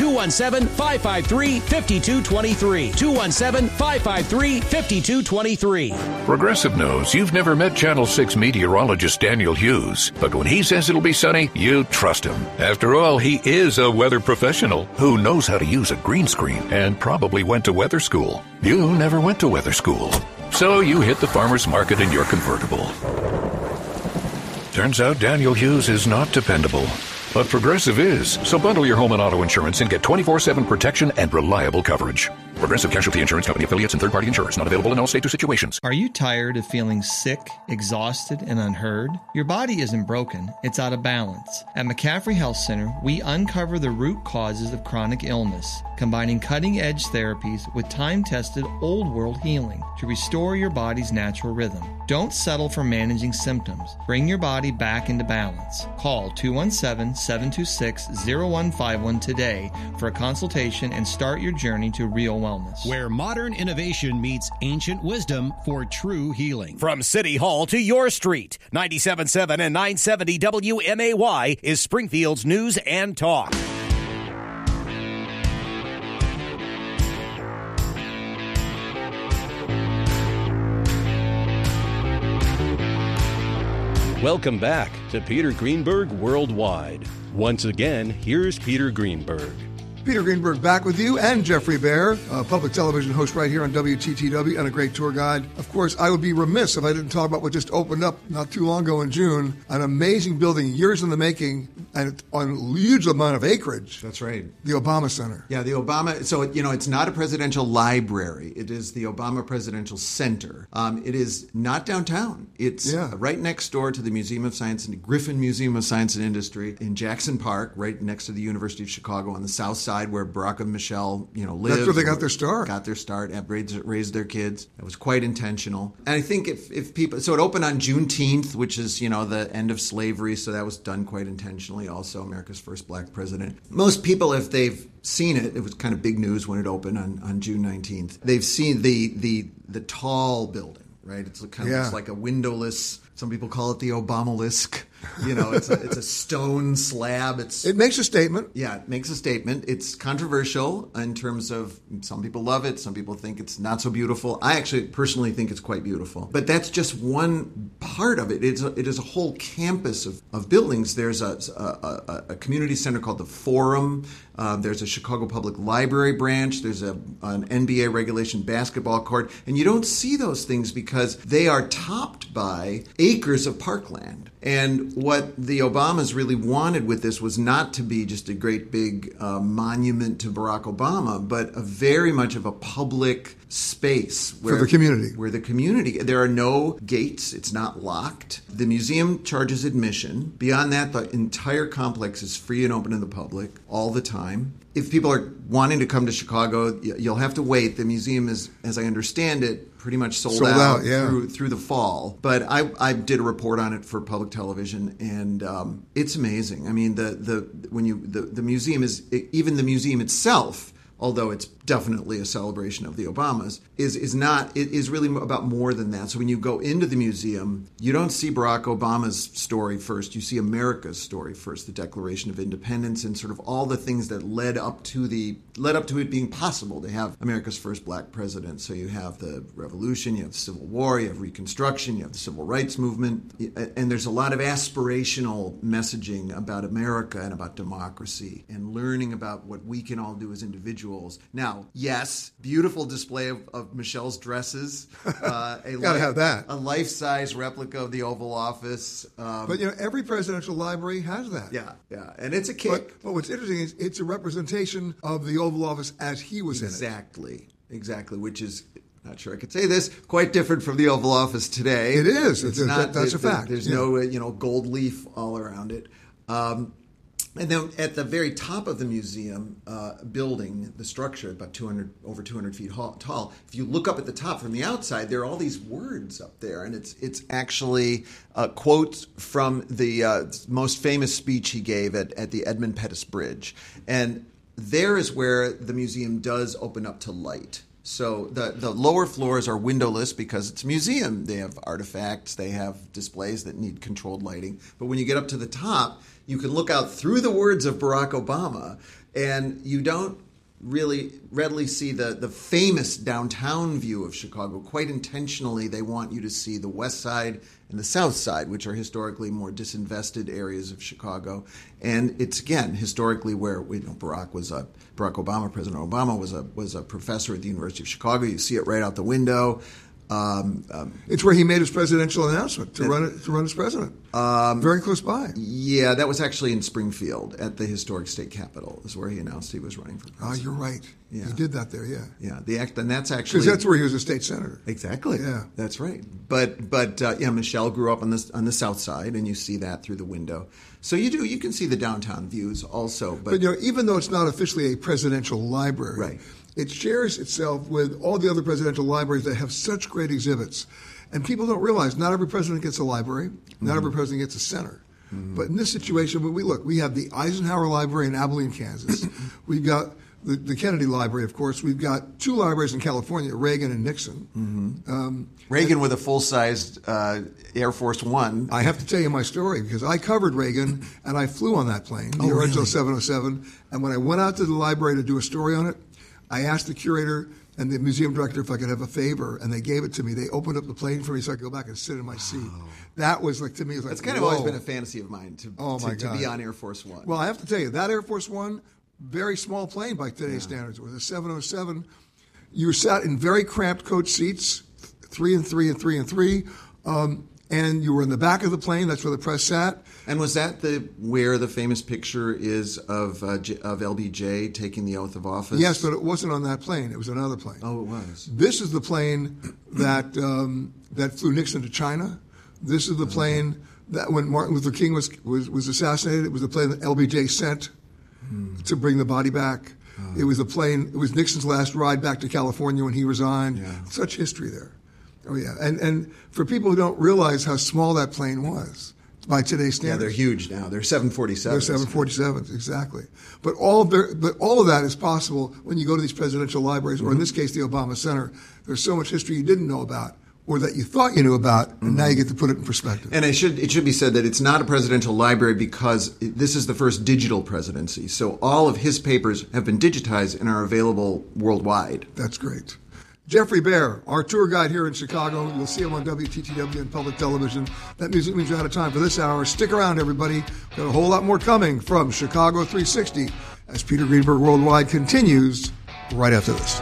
217-553-5223. 217-553-5223. Progressive knows you've never met Channel 6 meteorologist Daniel Hughes, but when he says it'll be sunny, you trust him. After all, he is a weather professional who knows how to use a green screen and probably went to weather school. You never went to weather school, so you hit the farmer's market in your convertible. Turns out Daniel Hughes is not dependable. But Progressive is. So bundle your home and auto insurance and get 24/7 protection and reliable coverage. Progressive Casualty Insurance Company affiliates and third-party insurers. Not available in all states or situations. Are you tired of feeling sick, exhausted, and unheard? Your body isn't broken. It's out of balance. At McCaffrey Health Center, we uncover the root causes of chronic illness, combining cutting-edge therapies with time-tested old-world healing to restore your body's natural rhythm. Don't settle for managing symptoms. Bring your body back into balance. Call 217-726-0151 today for a consultation and start your journey to real wellness. Where modern innovation meets ancient wisdom for true healing. From City Hall to your street, 97.7 and 970 WMAY is Springfield's News and Talk. Welcome back to Peter Greenberg Worldwide. Once again, here's Peter Greenberg. Peter Greenberg back with you, and Jeffrey Baer, public television host right here on WTTW and a great tour guide. Of course, I would be remiss if I didn't talk about what just opened up not too long ago in June. An amazing building, years in the making, and on a huge amount of acreage. That's right. The Obama Center. Yeah, the Obama. So, it's not a presidential library. It is the Obama Presidential Center. It is not downtown. It's right next door to the Museum of Science and Griffin Museum of Science and Industry in Jackson Park, right next to the University of Chicago on the south side, where Barack and Michelle, live. That's where they got their start. Got their start, raised their kids. It was quite intentional. And I think if people, so it opened on Juneteenth, which is, the end of slavery. So that was done quite intentionally. Also, America's first black president. Most people, if they've seen it, it was kind of big news when it opened on June 19th. They've seen the tall building, right? It's kind of looks like a windowless. Some people call it the Obamalisk. It's a stone slab. It makes a statement. Yeah, it makes a statement. It's controversial in terms of some people love it. Some people think it's not so beautiful. I actually personally think it's quite beautiful. But that's just one part of it. It is a whole campus of buildings. There's a community center called the Forum. There's a Chicago Public Library branch. There's an NBA regulation basketball court. And you don't see those things because they are topped by acres of parkland. And what the Obamas really wanted with this was not to be just a great big monument to Barack Obama, but very much of a public space for the community. Where the community, there are no gates. It's not locked. The museum charges admission. Beyond that, the entire complex is free and open to the public all the time. If people are wanting to come to Chicago, you'll have to wait. The museum is, as I understand it, pretty much sold out through the fall. But I did a report on it for public television, and it's amazing. I mean, the museum is, even the museum itself, although it's definitely a celebration of the Obamas, is really about more than that. So when you go into the museum, you don't see Barack Obama's story first. You see America's story first, the Declaration of Independence and sort of all the things that led up to it being possible to have America's first black president. So you have the Revolution, you have the Civil War, you have Reconstruction, you have the Civil Rights Movement, and there's a lot of aspirational messaging about America and about democracy and learning about what we can all do as individuals jewels. Now, yes, beautiful display of Michelle's dresses. Gotta have that. A life-size replica of the Oval Office. But, every presidential library has that. Yeah. And it's a kick. But what's interesting is it's a representation of the Oval Office as he was in it. Exactly, which is, not sure I could say this, quite different from the Oval Office today. It is. That's a fact. There's no gold leaf all around it. And then at the very top of the museum building, the structure, about over 200 feet tall, if you look up at the top from the outside, there are all these words up there. And it's actually quotes from the most famous speech he gave at the Edmund Pettus Bridge. And there is where the museum does open up to light. So the lower floors are windowless because it's a museum. They have artifacts, they have displays that need controlled lighting. But when you get up to the top, you can look out through the words of Barack Obama, and you don't really readily see the famous downtown view of Chicago. Quite intentionally, they want you to see the west side and the south side, which are historically more disinvested areas of Chicago. And it's, again, historically where President Obama was a professor at the University of Chicago. You see it right out the window. It's where he made his presidential announcement to run as president. Very close by. Yeah, that was actually in Springfield at the historic state capitol is where he announced he was running for president. You're right. Yeah. He did that there, yeah. Yeah, and that's actually... Because that's where he was a state senator. Exactly. Yeah. That's right. But Michelle grew up on the south side, and you see that through the window. So you can see the downtown views also. But even though it's not officially a presidential library... Right. It shares itself with all the other presidential libraries that have such great exhibits. And people don't realize not every president gets a library, not every president gets a center. But in this situation, we have the Eisenhower Library in Abilene, Kansas. We've got the Kennedy Library, of course. We've got two libraries in California, Reagan and Nixon. Reagan with a full-sized Air Force One. I have to tell you my story because I covered Reagan and I flew on that plane, the original 707. And when I went out to the library to do a story on it, I asked the curator and the museum director if I could have a favor, and they gave it to me. They opened up the plane for me so I could go back and sit in my seat. That was to me, it was That's kind of always been a fantasy of mine to be on Air Force One. Well, I have to tell you, that Air Force One, very small plane by today's standards. It was a 707. You sat in very cramped coach seats, 3 and 3 and 3 and 3, and you were in the back of the plane. That's where the press sat. And was that where the famous picture is of LBJ taking the oath of office? Yes, but it wasn't on that plane. It was another plane. Oh, it was. This is the plane that flew Nixon to China. This is the plane that when Martin Luther King was assassinated, it was the plane that LBJ sent to bring the body back. It was the plane. It was Nixon's last ride back to California when he resigned. Yeah. Such history there. Oh yeah, and for people who don't realize how small that plane was. By today's standards. Yeah, they're huge now. They're 747s. They're 747s, exactly. But all of that is possible when you go to these presidential libraries, or in this case, the Obama Center. There's so much history you didn't know about, or that you thought you knew about, and now you get to put it in perspective. And it should be said that it's not a presidential library because this is the first digital presidency. So all of his papers have been digitized and are available worldwide. That's great. Jeffrey Bear, our tour guide here in Chicago. You'll see him on WTTW and public television. That music means we're out of time for this hour. Stick around, everybody. We've got a whole lot more coming from Chicago 360 as Peter Greenberg Worldwide continues right after this.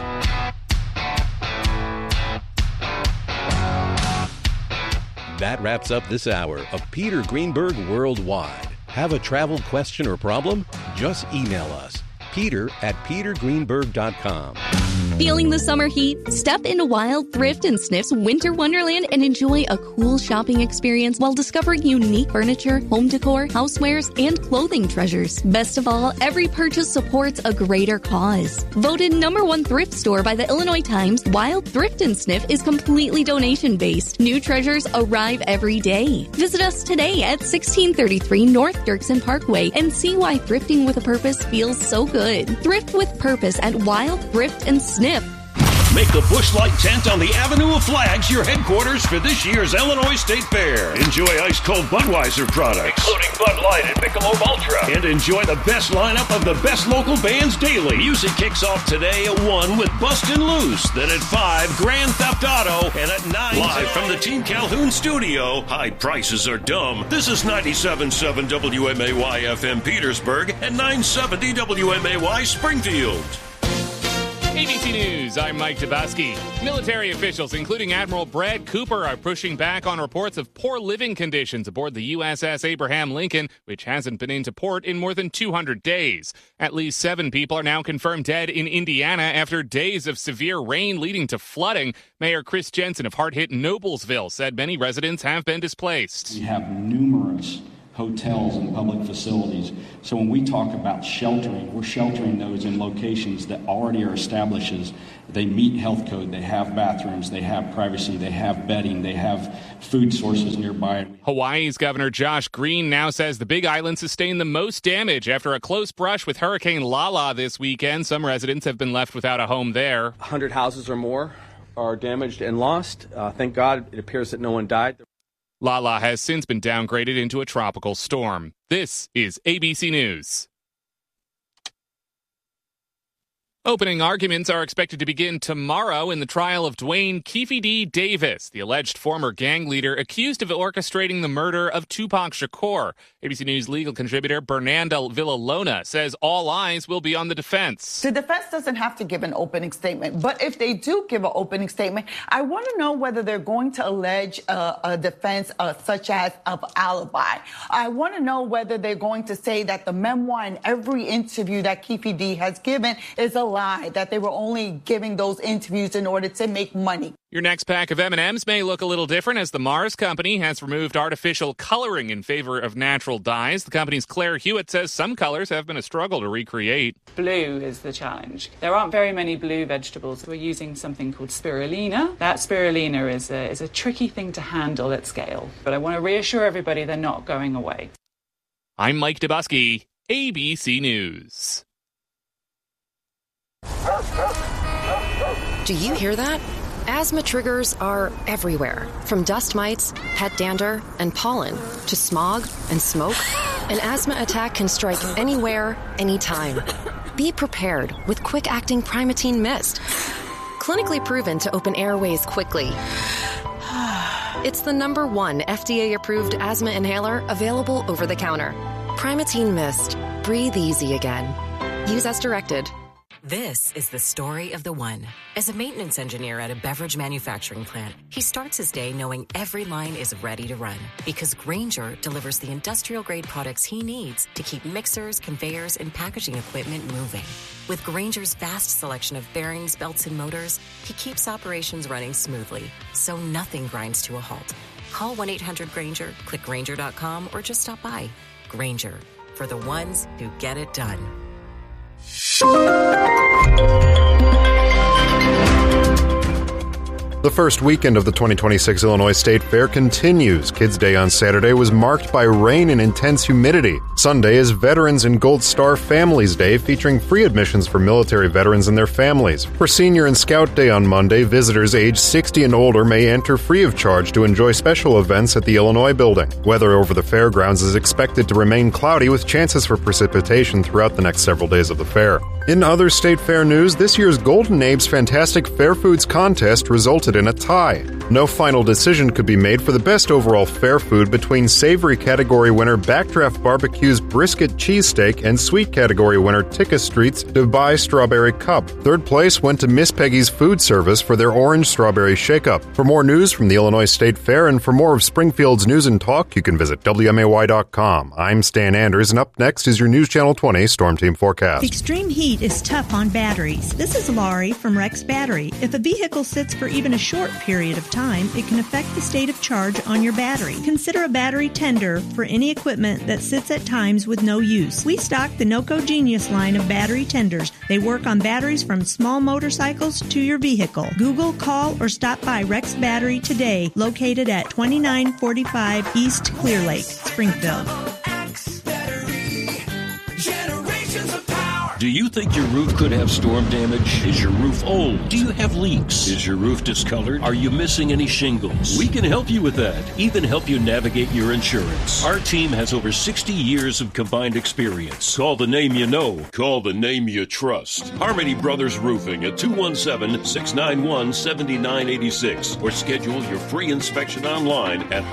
That wraps up this hour of Peter Greenberg Worldwide. Have a travel question or problem? Just email us, peter@petergreenberg.com. Feeling the summer heat? Step into Wild Thrift and Sniff's Winter Wonderland and enjoy a cool shopping experience while discovering unique furniture, home decor, housewares, and clothing treasures. Best of all, every purchase supports a greater cause. Voted #1 thrift store by the Illinois Times, Wild Thrift and Sniff is completely donation-based. New treasures arrive every day. Visit us today at 1633 North Dirksen Parkway and see why thrifting with a purpose feels so good. Thrift with purpose at Wild Thrift and Sniff. Make the Busch Light tent on the Avenue of Flags your headquarters for this year's Illinois State Fair. Enjoy ice-cold Budweiser products, including Bud Light and Michelob Ultra. And enjoy the best lineup of the best local bands daily. Music kicks off today at 1 with Bustin' Loose. Then at 5, Grand Theft Auto. And at 9, live from the Team Calhoun studio, high prices are dumb. This is 97.7 WMAY FM Petersburg and 970 WMAY Springfield. ABC News, I'm Mike Dabowski. Military officials, including Admiral Brad Cooper, are pushing back on reports of poor living conditions aboard the USS Abraham Lincoln, which hasn't been into port in more than 200 days. At least 7 people are now confirmed dead in Indiana after days of severe rain leading to flooding. Mayor Chris Jensen of hard-hit Noblesville said many residents have been displaced. We have numerous hotels and public facilities. So when we talk about sheltering, we're sheltering those in locations that already are established as they meet health code, they have bathrooms, they have privacy, they have bedding, they have food sources nearby. Hawaii's Governor Josh Green now says the Big Island sustained the most damage after a close brush with Hurricane Lala this weekend. Some residents have been left without a home there. 100 houses or more are damaged and lost. Thank God it appears that no one died. Lala has since been downgraded into a tropical storm. This is ABC News. Opening arguments are expected to begin tomorrow in the trial of Dwayne Keefe D. Davis, the alleged former gang leader accused of orchestrating the murder of Tupac Shakur. ABC News legal contributor Bernanda Villalona says all eyes will be on the defense. The defense doesn't have to give an opening statement, but if they do give an opening statement, I want to know whether they're going to allege a defense such as of alibi. I want to know whether they're going to say that the memoir and every interview that Keefe D has given is a lie, that they were only giving those interviews in order to make money. Your next pack of M&Ms may look a little different as the Mars Company has removed artificial coloring in favor of natural dyes. The company's Claire Hewitt says some colors have been a struggle to recreate. Blue is the challenge. There aren't very many blue vegetables. We're using something called spirulina. That spirulina is a tricky thing to handle at scale. But I want to reassure everybody they're not going away. I'm Mike Dabowski, ABC News. Do you hear that? Asthma triggers are everywhere, from dust mites, pet dander, and pollen, to smog and smoke. An asthma attack can strike anywhere, anytime. Be prepared with quick-acting Primatene Mist. Clinically proven to open airways quickly. It's the #1 FDA-approved asthma inhaler available over the counter. Primatene Mist. Breathe easy again. Use as directed. This is the story of the one. As a maintenance engineer at a beverage manufacturing plant, he starts his day knowing every line is ready to run because Grainger delivers the industrial-grade products he needs to keep mixers, conveyors, and packaging equipment moving. With Grainger's vast selection of bearings, belts, and motors, he keeps operations running smoothly, so nothing grinds to a halt. Call 1-800-GRAINGER, click Grainger.com, or just stop by. Grainger, for the ones who get it done. The first weekend of the 2026 Illinois State Fair continues. Kids' Day on Saturday was marked by rain and intense humidity. Sunday is Veterans and Gold Star Families Day, featuring free admissions for military veterans and their families. For Senior and Scout Day on Monday, visitors aged 60 and older may enter free of charge to enjoy special events at the Illinois Building. Weather over the fairgrounds is expected to remain cloudy with chances for precipitation throughout the next several days of the fair. In other State Fair news, this year's Golden Abe's Fantastic Fair Foods contest resulted in a tie. No final decision could be made for the best overall fair food between savory category winner Backdraft Barbecue's brisket cheesesteak and sweet category winner Tikka Street's Dubai Strawberry Cup. Third place went to Miss Peggy's Food Service for their Orange Strawberry Shake-Up. For more news from the Illinois State Fair and for more of Springfield's news and talk, you can visit WMAY.com. I'm Stan Anders, and up next is your News Channel 20 Storm Team Forecast. Extreme heat is tough on batteries. This is Laurie from Rex Battery. If a vehicle sits for even a short period of time, it can affect the state of charge on your battery. Consider a battery tender for any equipment that sits at times with no use. We stock the NOCO Genius line of battery tenders. They work on batteries from small motorcycles to your vehicle. Google, call, or stop by Rex Battery today, located at 2945 East Clear Lake, Springfield. Do you think your roof could have storm damage? Is your roof old? Do you have leaks? Is your roof discolored? Are you missing any shingles? We can help you with that, even help you navigate your insurance. Our team has over 60 years of combined experience. Call the name you know. Call the name you trust. Harmony Brothers Roofing at 217-691-7986 or schedule your free inspection online at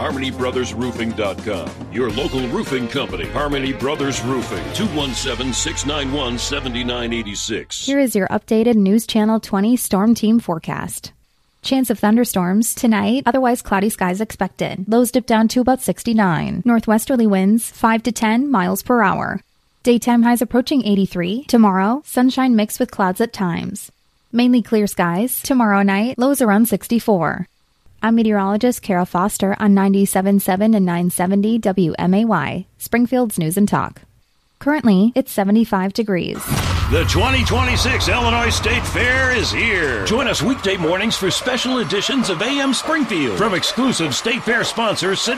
harmonybrothersroofing.com. Your local roofing company, Harmony Brothers Roofing, 217-691-7986. 7986. Here is your updated News Channel 20 Storm Team forecast. Chance of thunderstorms tonight, otherwise cloudy skies expected. Lows dip down to about 69. Northwesterly winds 5 to 10 miles per hour. Daytime highs approaching 83. Tomorrow, sunshine mixed with clouds at times. Mainly clear skies. Tomorrow night, lows around 64. I'm meteorologist Kara Foster on 97.7 and 970 WMAY, Springfield's News and Talk. Currently, it's 75 degrees. The 2026 Illinois State Fair is here. Join us weekday mornings for special editions of AM Springfield. From exclusive State Fair sponsors,